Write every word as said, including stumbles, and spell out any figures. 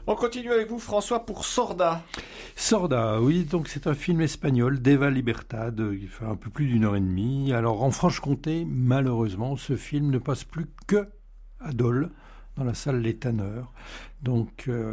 On continue avec vous, François, pour Sorda. Sorda, oui, donc c'est un film espagnol d'Eva Libertad, qui fait un peu plus d'une heure et demie. Alors en Franche-Comté, malheureusement, ce film ne passe plus que à Dole, dans la salle Les Tanneurs. Donc... Euh,